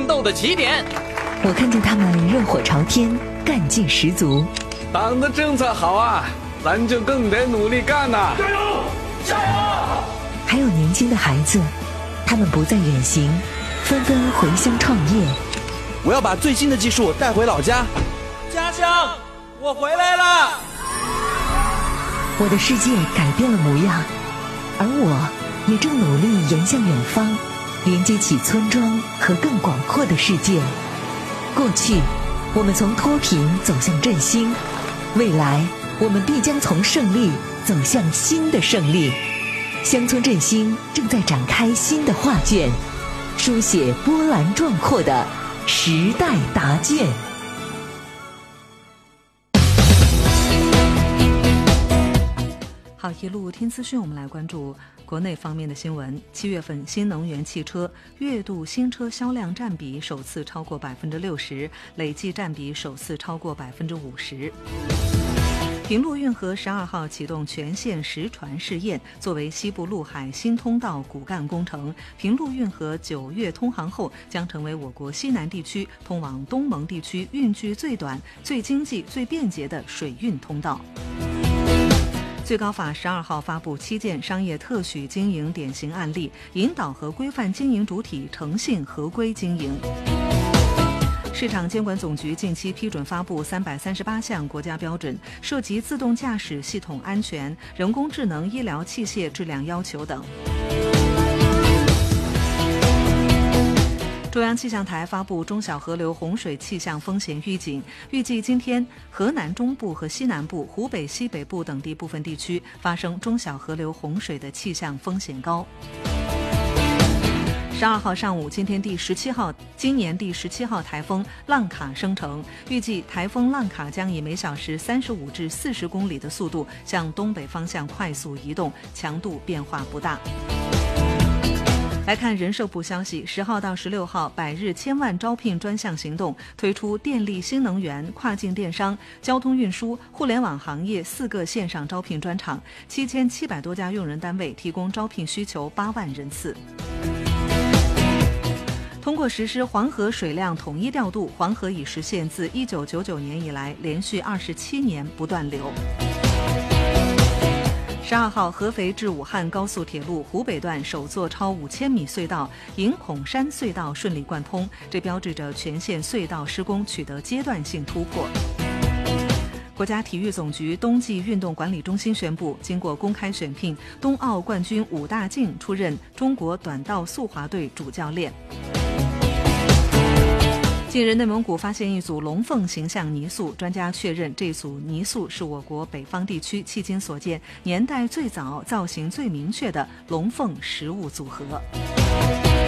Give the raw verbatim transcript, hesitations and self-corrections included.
奋斗的起点。 我看见他们热火朝天，干劲十足。 党的政策好啊，咱就更得努力干呐！ 加油，加油！ 还有年轻的孩子，他们不再远行，纷纷回乡创业。 我要把最新的技术带回老家。 家乡，我回来了！ 我的世界改变了模样，而我也正努力沿向远方，连接起村庄和更广阔的世界。过去，我们从脱贫走向振兴；未来，我们必将从胜利走向新的胜利。乡村振兴正在展开新的画卷，书写波澜壮阔的时代答卷。 好，一路听资讯，我们来关注国内方面的新闻。七月份新能源汽车月度新车销量占比首次超过百分之六十，累计占比首次超过百分之五十。平陆运河十二号启动全线实船试验，作为西部陆海新通道骨干工程，平陆运河九月通航后，将成为我国西南地区通往东盟地区运距最短、最经济、最便捷的水运通道。最高法十二号发布七件商业特许经营典型案例，引导和规范经营主体诚信合规经营。市场监管总局近期批准发布三百三十八项国家标准，涉及自动驾驶系统安全、人工智能医疗器械质量要求等。中央气象台发布中小河流洪水气象风险预警，预计今天河南中部和西南部、湖北西北部等地部分地区发生中小河流洪水的气象风险高。十二号上午，今天第十七号，今年第十七号台风浪卡生成，预计台风浪卡将以每小时三十五至四十公里的速度向东北方向快速移动，强度变化不大。来看人社部消息，十号到十六号百日千万招聘专项行动推出电力、新能源、跨境电商、交通运输、互联网行业四个线上招聘专场，七千七百多家用人单位提供招聘需求八万人次。通过实施黄河水量统一调度，黄河已实现自一九九九年以来连续二十七年不断流。十二号，合肥至武汉高速铁路湖北段首座超五千米隧道营孔山隧道顺利贯通，这标志着全线隧道施工取得阶段性突破。国家体育总局冬季运动管理中心宣布，经过公开选聘，冬奥冠军武大靖出任中国短道速滑队主教练。近日，内蒙古发现一组龙凤形象泥塑，专家确认这组泥塑是我国北方地区迄今所见年代最早、造型最明确的龙凤实物组合。